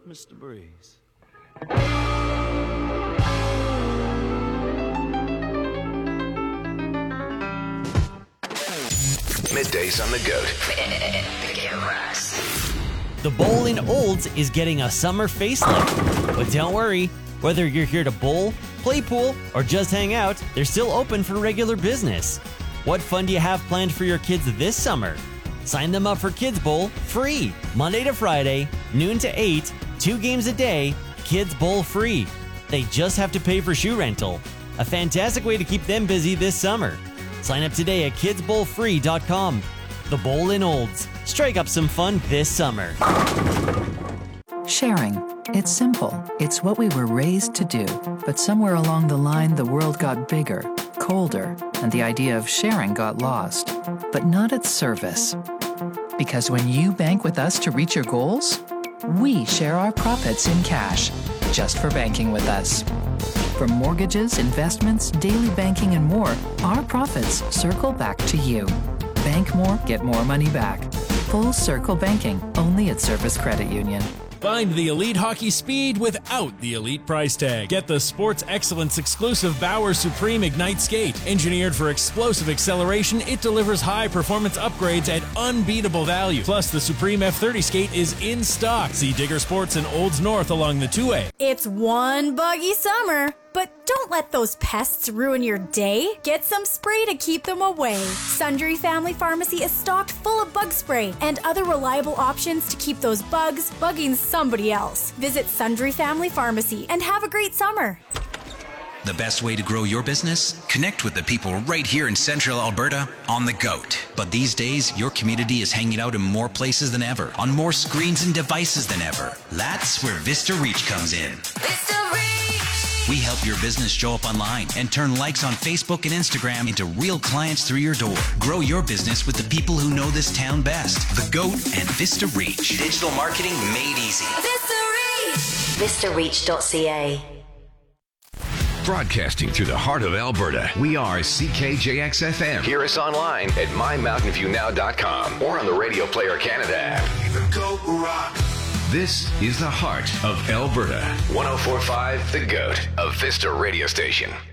Mr. Breeze. Middays on the Goat. The Bowl in Olds is getting a summer facelift. But don't worry, whether you're here to bowl, play pool, or just hang out, they're still open for regular business. What fun do you have planned for your kids this summer? Sign them up for Kids Bowl free, Monday to Friday, noon to 8, 2 games a day, Kids Bowl free. They just have to pay for shoe rental. A fantastic way to keep them busy this summer. Sign up today at kidsbowlfree.com. The Bowl in Olds. Strike up some fun this summer. Sharing. It's simple. It's what we were raised to do. But somewhere along the line, the world got bigger, colder, and the idea of sharing got lost. But not at Service. Because when you bank with us to reach your goals, we share our profits in cash, just for banking with us. From mortgages, investments, daily banking, and more, our profits circle back to you. Bank more, get more money back. Full Circle Banking, only at Service Credit Union. Find the Elite Hockey Speed without the Elite price tag. Get the Sports Excellence exclusive Bauer Supreme Ignite Skate. Engineered for explosive acceleration, it delivers high performance upgrades at unbeatable value. Plus, the Supreme F30 skate is in stock. See Digger Sports in Olds North along the 2A. It's one buggy summer, but don't let those pests ruin your day. Get some spray to keep them away. Sundry Family Pharmacy is stocked full of bug spray and other reliable options to keep those bugs bugging somebody else. Visit Sundry Family Pharmacy and have a great summer. The best way to grow your business? Connect with the people right here in Central Alberta on the Goat. But these days, your community is hanging out in more places than ever, on more screens and devices than ever. That's where Vista Reach comes in. Vista Reach! We help your business show up online and turn likes on Facebook and Instagram into real clients through your door. Grow your business with the people who know this town best. The Goat and Vista Reach. Digital marketing made easy. Vista Reach! VistaReach.ca. Broadcasting through the heart of Alberta, we are CKJX-FM. Hear us online at mymountainviewnow.com or on the Radio Player Canada app. The Goat Rock. This is the heart of Alberta. 104.5 The Goat, a Vista radio station.